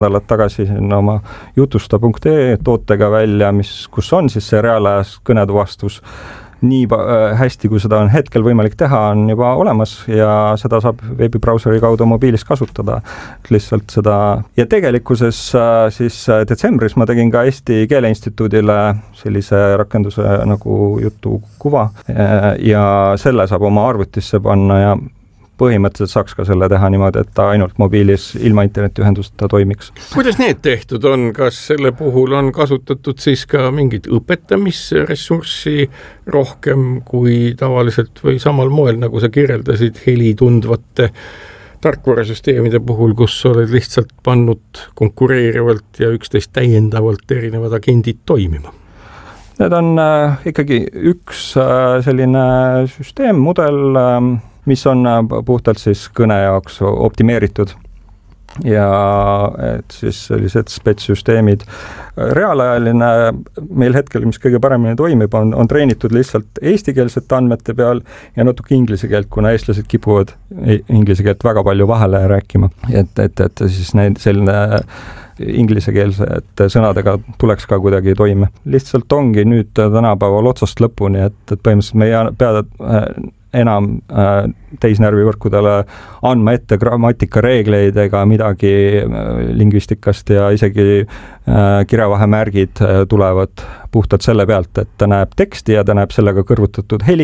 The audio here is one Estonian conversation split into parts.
nädalat tagasi oma jutusta.ee tootega välja, kus on siis see reaalajas kõnetuvastus nii hästi, kui seda on hetkel võimalik teha, on juba olemas ja seda saab veebibrauseri kaudu mobiilis kasutada. Lihtsalt seda. Ja tegelikkuses siis detsembris ma tegin ka Eesti Keele Instituudile sellise rakenduse nagu jutukuva ja selle saab oma arvutisse panna ja põhimõtteliselt saaks ka selle teha niimoodi, et ta ainult mobiilis ilma internetiühenduseta toimiks. Kuidas need tehtud on? Kas selle puhul on kasutatud siis ka mingit õpetamisressurssi rohkem kui tavaliselt või samal moel, nagu sa kirjeldasid heli tundvate tarkvarasüsteemide puhul, kus oled lihtsalt pannud konkureerivalt ja üksteist täiendavalt erinevad agendid toimima? Need on ikkagi üks selline süsteem, mudel, mis on puhtalt siis kõne jaoks optimeeritud ja et siis sellised spetssüsteemid. Reaalajaline meil hetkel, mis kõige paremini toimib, on treenitud lihtsalt eestikeelsete andmete peal ja natuke inglise keelt, kuna eestlased kipuvad inglise keelt väga palju vahele rääkima. Et siis selline inglisekeelsete sõnadega tuleks ka kuidagi toime. Lihtsalt ongi nüüd tänapäeval otsast lõpuni, et põhimõtteliselt me ei pea enam teisnärvivõrkudele andma ette grammatikareegleid ega midagi lingvistikast ja isegi kirjavahemärgid tulevad puhtalt selle pealt, et ta näeb teksti ja ta näeb sellega kõrvutatud heli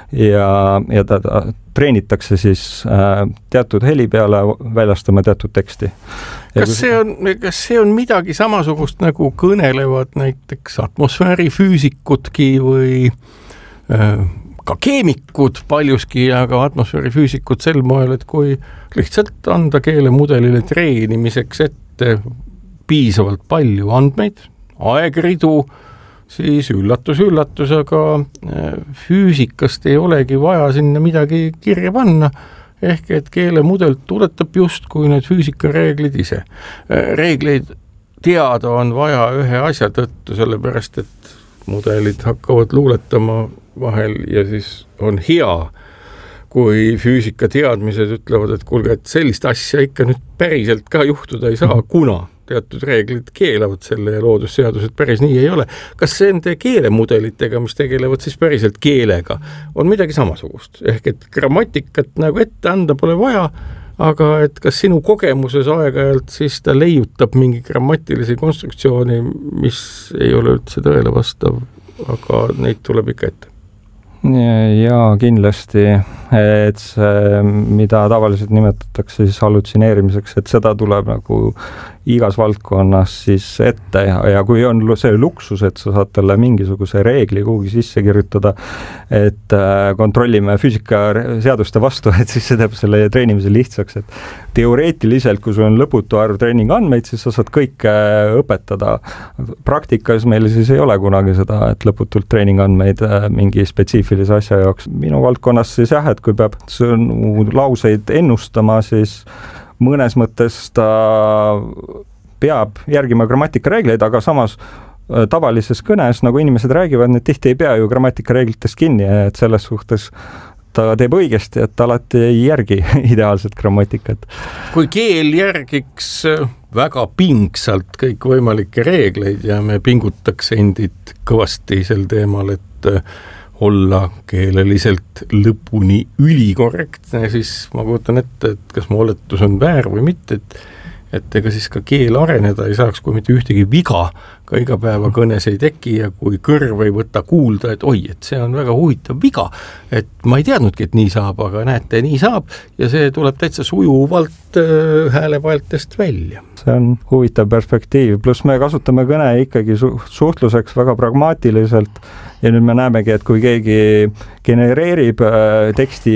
ja ta treenitakse siis teatud heli peale väljastama teatud teksti. Kas see on midagi samasugust nagu kõnelevad näiteks atmosfäärifüüsikudki või ka keemikud paljuski, aga atmosfäärifüüsikud sel moel, et kui lihtsalt anda keelemudelile treenimiseks ette piisavalt palju andmeid, aegridu, siis üllatus, aga füüsikast ei olegi vaja sinna midagi kirja panna, ehk et keelemudel tuletab just kui need füüsikareeglid ise. Reegleid teada on vaja ühe asja tõttu, sellepärast et mudelid hakkavad luuletama vahel ja siis on hea, kui füüsika teadmised ütlevad, et kuulge, et sellist asja ikka nüüd päriselt ka juhtuda ei saa, kuna teatud reeglid keelavad selle ja loodusseadused päris nii ei ole. Kas nende keelemudelitega, mis tegelevad siis päriselt keelega, on midagi samasugust? Ehk et grammatikat nagu ette anda pole vaja, aga et kas sinu kogemuses aeg-ajalt siis ta leiutab mingi grammatilisi konstruktsiooni, mis ei ole üldse tõele vastav, aga neid tuleb ikka ette? Ja kindlasti, et see, mida tavaliselt nimetatakse siis hallutsineerimiseks, et seda tuleb nagu igas valdkonnas siis ette ja kui on see luksus, et sa saad talle mingisuguse reegli kuhugi sisse kirjutada, et kontrollime füüsikaseaduste vastu, et siis see teeb selle treenimise lihtsaks, et teoreetiliselt, kui sul on lõputu arv treeningandmeid, siis sa saad kõike õpetada. Praktikas meil siis ei ole kunagi seda, et lõputult treeningandmeid mingi spetsiifilise asja jaoks. Minu valdkonnas siis jah, et kui peab lauseid ennustama, siis mõnes mõttes ta peab järgima grammatikareegleid, aga samas tavalises kõnes, nagu inimesed räägivad, need tihti ei pea ju grammatikareeglitest kinni, et selles suhtes ta teeb õigesti, et ta alati ei järgi ideaalset grammatikat. Kui keel järgiks väga pingsalt kõik võimalikke reegleid ja me pingutaks endid kõvasti sel teemal, et olla keeleliselt lõpuni ülikorrektne, siis ma kujutan ette, et kas mu oletus on väär või mitte, et ega siis ka keel areneda ei saaks, kui mitte ühtegi viga ka igapäevakõnes ei teki ja kui kõrv ei võta kuulda, et oi, et see on väga huvitav viga, et ma ei teadnudki, et nii saab, aga näete, nii saab ja see tuleb täitsa sujuvalt häälepaeltest välja. See on huvitav perspektiiv, pluss me kasutame kõne ikkagi suhtluseks väga pragmaatiliselt ja nüüd me näemegi, et kui keegi genereerib teksti,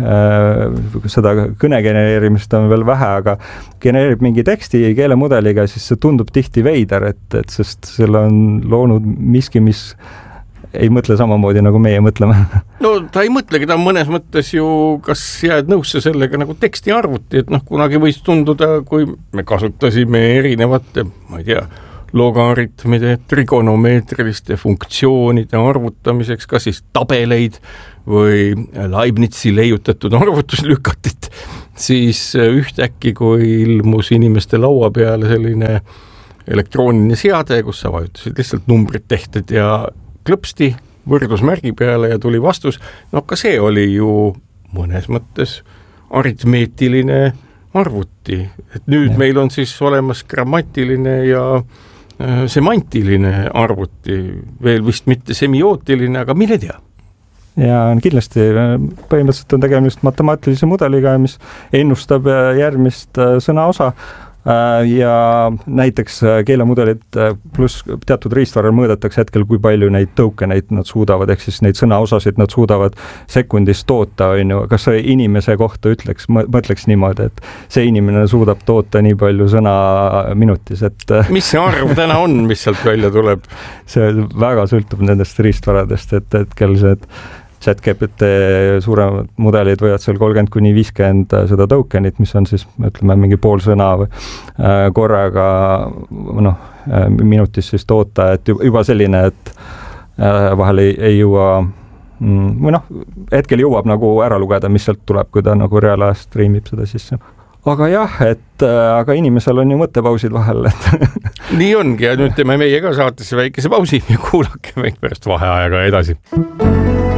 seda kõne genereerimist on veel vähe, aga genereerib mingi teksti keelemudeliga, siis see tundub tihti veider, et sest selle on loonud miski, mis ei mõtle samamoodi, nagu meie mõtleme. No ta ei mõtlegi, ta mõnes mõttes ju, kas jääd nõusse sellega nagu teksti arvuti, et kunagi võis tunduda, kui me kasutasime erinevate, ma ei tea, logaritmide, trigonomeetriliste funktsioonide arvutamiseks, kas siis tabeleid või Leibnizi leiutatud arvutuslükatit, siis ühtäkki, kui ilmus inimeste laua peale selline elektrooniline seade, kus sa vajutasid lihtsalt numbrid tehted ja klõpsti võrdlusmärgi peale ja tuli vastus, no ka see oli ju mõnes mõttes aritmeetiline arvuti, et nüüd meil on siis olemas grammatiline ja semantiline arvuti, veel vist mitte semiootiline, aga mine tea. Ja kindlasti põhimõtteliselt on tegemist matemaatilise mudeliga, mis ennustab järgmist sõnaosa ja näiteks keelemudelid pluss teatud riistvaral mõõdetakse hetkel, kui palju neid tokeneid nad suudavad, ehk siis neid sõnaosasid nad suudavad sekundis toota, on ju, kas inimese kohta mõtleks niimoodi, et see inimene suudab toota nii palju sõna minutis, et mis see arv täna on, mis sealt välja tuleb? See väga sõltub nendest riistvaradest, et hetkel see ChatGPT suuremad mudelid võivad seal 30-50 seda tokenit, mis on siis, ütleme, mingi pool sõna või korraga minutis siis toota, et juba selline, et vahel ei jõua või hetkel jõuab nagu ära lugeda, mis sealt tuleb, kui ta nagu reaalajas streamib seda sisse. Aga jah, aga inimesel on ju mõttepausid vahel, et nii ongi ja nüüd teeme meie ka saatesse väikese pausi ja kuulake meid pärast vaheajaga edasi.